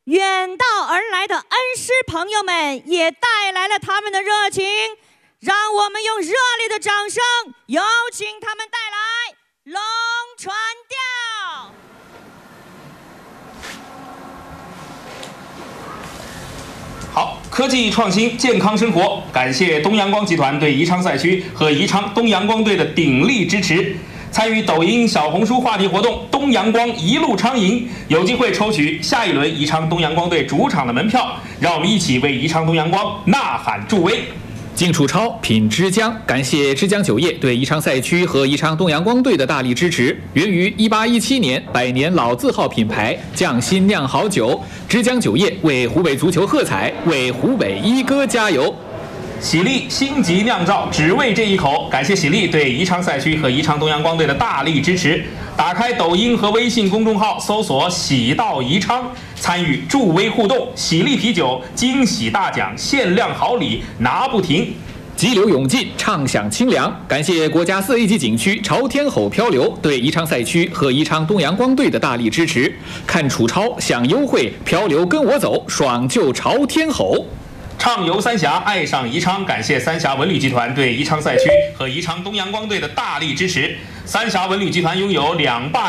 远道而来的恩师朋友们也带来了他们的热情，让我们用热烈的掌声有请他们带来龙船调。 好，科技创新，健康生活。感谢东阳光集团对宜昌赛区和宜昌东阳光队的鼎力支持。参与抖音、小红书话题活动“东阳光一路昌赢”，有机会抽取下一轮宜昌东阳光队主场的门票。让我们一起为宜昌东阳光呐喊助威。 进楚超，品之江。感谢之江酒业对宜昌赛区和宜昌东阳光队的大力支持。源于1817年，100年老字号品牌，匠心酿好酒。之江酒业为湖北足球喝彩，为湖北一哥加油。 喜力星级酿造，只为这一口。感谢喜力对宜昌赛区和宜昌东阳光队的大力支持。打开抖音和微信公众号，搜索“喜到宜昌”，参与助威互动。喜力啤酒惊喜大奖，限量好礼拿不停。 急流勇进，畅享清凉。感谢国家4A级景区朝天吼漂流对宜昌赛区和宜昌东阳光队的大力支持。看楚超享优惠，漂流跟我走，爽就朝天吼。 畅游三峡，爱上宜昌。感谢三峡文旅集团对宜昌赛区和宜昌东阳光队的大力支持。三峡文旅集团拥有2霸